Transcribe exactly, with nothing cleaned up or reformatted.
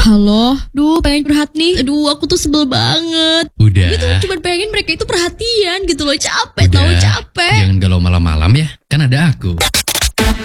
Halo, duh pengen curhat nih. Aduh aku tuh sebel banget. Udah. Gitu cuma pengen mereka itu perhatian gitu loh. Capek Udah. tau capek. Jangan galau malam-malam ya. Kan ada aku.